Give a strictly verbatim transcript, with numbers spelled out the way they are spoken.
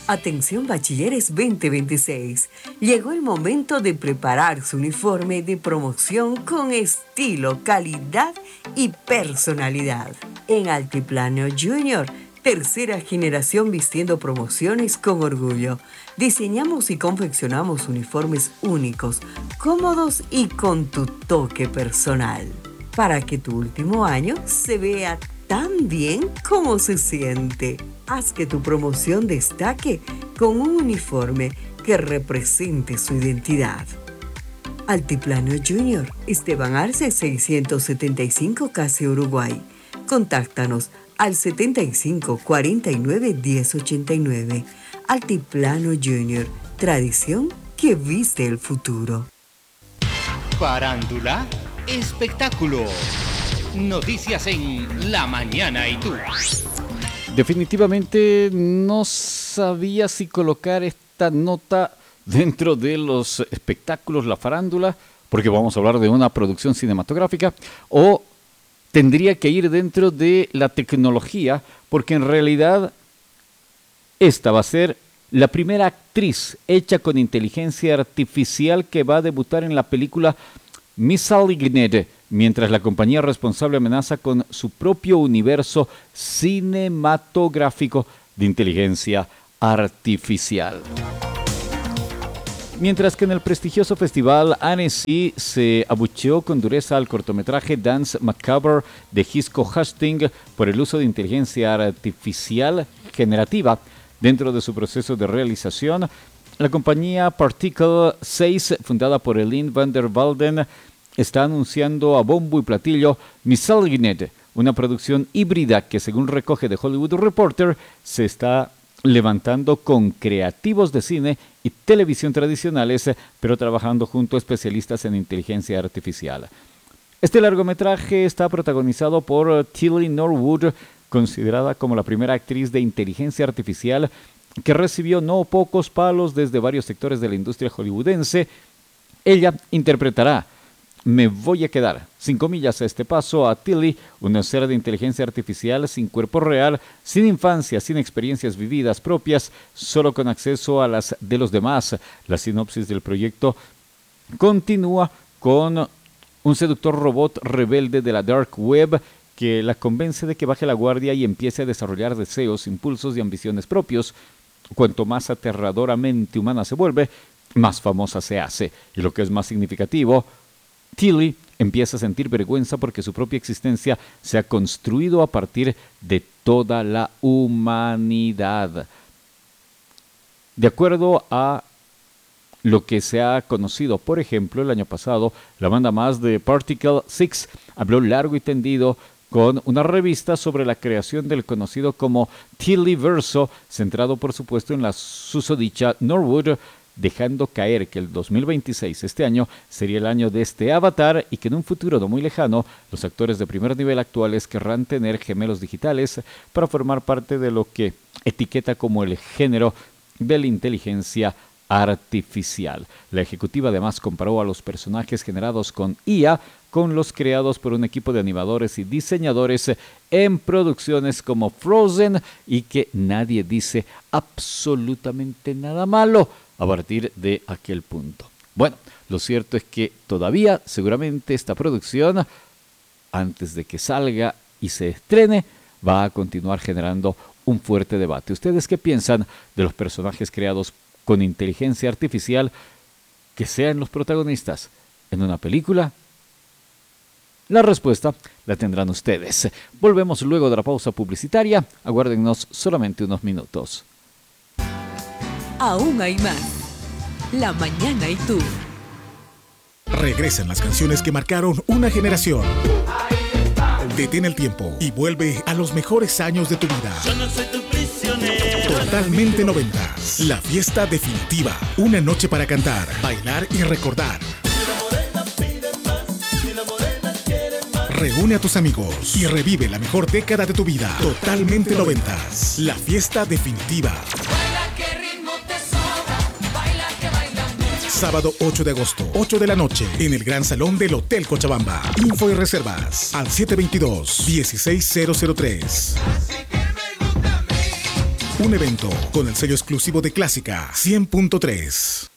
Atención bachilleres veinte veintiséis. Llegó el momento de preparar su uniforme de promoción con estilo, calidad y personalidad. En Altiplano Junior, tercera generación vistiendo promociones con orgullo. Diseñamos y confeccionamos uniformes únicos, cómodos y con tu toque personal, para que tu último año se vea tan bien como se siente. Haz que tu promoción destaque con un uniforme que represente su identidad. Altiplano Junior, Esteban Arce seiscientos setenta y cinco, Casi Uruguay. Contáctanos al setenta y cinco cuarenta y nueve diez ochenta y nueve. Altiplano Junior, tradición que viste el futuro. Farándula, espectáculo, noticias en La Mañana y Tú. Definitivamente no sabía si colocar esta nota dentro de los espectáculos, la farándula, porque vamos a hablar de una producción cinematográfica, o tendría que ir dentro de la tecnología, porque en realidad esta va a ser la primera actriz hecha con inteligencia artificial que va a debutar en la película Malignant, mientras la compañía responsable amenaza con su propio universo cinematográfico de inteligencia artificial. Mientras que en el prestigioso festival Annecy se abucheó con dureza al cortometraje Dance Macabre de Gisco Hastings por el uso de inteligencia artificial generativa dentro de su proceso de realización, la compañía Particle seis, fundada por Eline van der Walden, está anunciando a bombo y platillo Malignant, una producción híbrida que, según recoge The Hollywood Reporter, se está levantando con creativos de cine y televisión tradicionales, pero trabajando junto a especialistas en inteligencia artificial. Este largometraje está protagonizado por Tilly Norwood, considerada como la primera actriz de inteligencia artificial que recibió no pocos palos desde varios sectores de la industria hollywoodense. Ella interpretará Me voy a quedar, sin comillas a este paso, a Tilly, una ser de inteligencia artificial sin cuerpo real, sin infancia, sin experiencias vividas propias, solo con acceso a las de los demás. La sinopsis del proyecto continúa con un seductor robot rebelde de la Dark Web que la convence de que baje la guardia y empiece a desarrollar deseos, impulsos y ambiciones propios. Cuanto más aterradoramente humana se vuelve, más famosa se hace. Y lo que es más significativo, Tilly empieza a sentir vergüenza porque su propia existencia se ha construido a partir de toda la humanidad. De acuerdo a lo que se ha conocido, por ejemplo, el año pasado, la banda más de Particle seis habló largo y tendido con una revista sobre la creación del conocido como Tillyverso, centrado por supuesto en la susodicha Norwood, dejando caer que el dos mil veintiséis, este año, sería el año de este avatar y que en un futuro no muy lejano, los actores de primer nivel actuales querrán tener gemelos digitales para formar parte de lo que etiqueta como el género de la inteligencia artificial. La ejecutiva además comparó a los personajes generados con I A con los creados por un equipo de animadores y diseñadores en producciones como Frozen y que nadie dice absolutamente nada malo a partir de aquel punto. Bueno, lo cierto es que todavía seguramente esta producción, antes de que salga y se estrene, va a continuar generando un fuerte debate. ¿Ustedes qué piensan de los personajes creados con inteligencia artificial que sean los protagonistas en una película? La respuesta la tendrán ustedes. Volvemos luego de la pausa publicitaria. Aguárdennos solamente unos minutos. Aún hay más. La Mañana y Tú. Regresan las canciones que marcaron una generación. Detén el tiempo y vuelve a los mejores años de tu vida. Yo no soy tu prisionero. Totalmente noventas. La fiesta definitiva. Una noche para cantar, bailar y recordar. Reúne a tus amigos y revive la mejor década de tu vida. Totalmente noventas. La fiesta definitiva. Baila, qué ritmo te sobra. Baila, que baila mucho. Sábado ocho de agosto, ocho de la noche, en el Gran Salón del Hotel Cochabamba. Info y reservas al siete dos dos, uno seis cero cero tres. Así que me gusta a mí. Un evento con el sello exclusivo de Clásica cien punto tres.